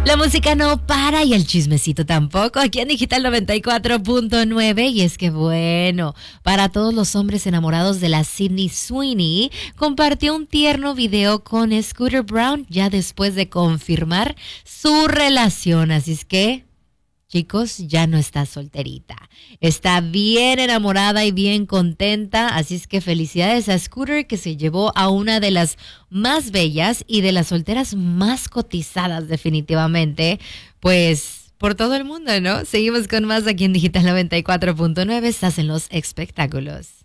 La música no para y el chismecito tampoco, aquí en Digital 94.9. Y es que bueno, para todos los hombres enamorados de la Sydney Sweeney, compartió un tierno video con Scooter Braun ya después de confirmar su relación. Así es que, chicos, ya no está solterita. Está bien enamorada y bien contenta. Así es que felicidades a Scooter, que se llevó a una de las más bellas y de las solteras más cotizadas definitivamente. Pues por todo el mundo, ¿no? Seguimos con más aquí en Digital 94.9. Estás en los espectáculos.